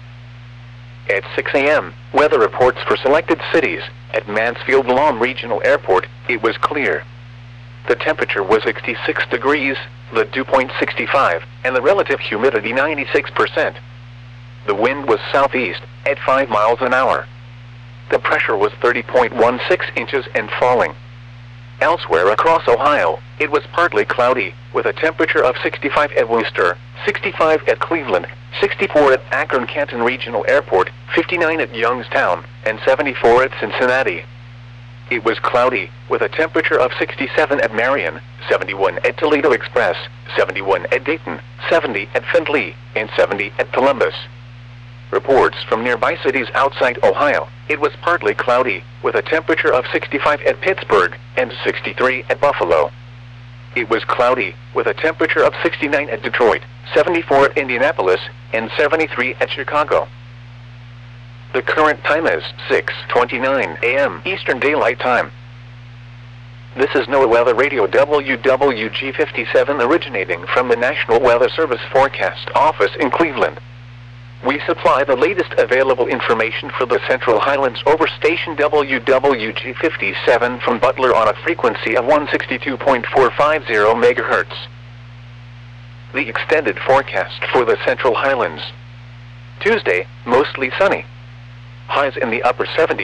At 6 a.m., weather reports for selected cities. At Mansfield Lawn Regional Airport, it was clear. The temperature was 66 degrees, the dew point 65, and the relative humidity 96%. The wind was southeast, at 5 miles an hour. The pressure was 30.16 inches and falling. Elsewhere across Ohio, it was partly cloudy, with a temperature of 65 at Wooster, 65 at Cleveland, 64 at Akron-Canton Regional Airport, 59 at Youngstown, and 74 at Cincinnati. It was cloudy, with a temperature of 67 at Marion, 71 at Toledo Express, 71 at Dayton, 70 at Findlay, and 70 at Columbus. Reports from nearby cities outside Ohio, it was partly cloudy, with a temperature of 65 at Pittsburgh and 63 at Buffalo. It was cloudy, with a temperature of 69 at Detroit, 74 at Indianapolis, and 73 at Chicago. The current time is 6:29 a.m. Eastern Daylight Time. This is NOAA Weather Radio WWG57 originating from the National Weather Service Forecast Office in Cleveland. We supply the latest available information for the Central Highlands over station WWG57 from Butler on a frequency of 162.450 MHz. The extended forecast for the Central Highlands. Tuesday, mostly sunny. Highs in the upper 70s.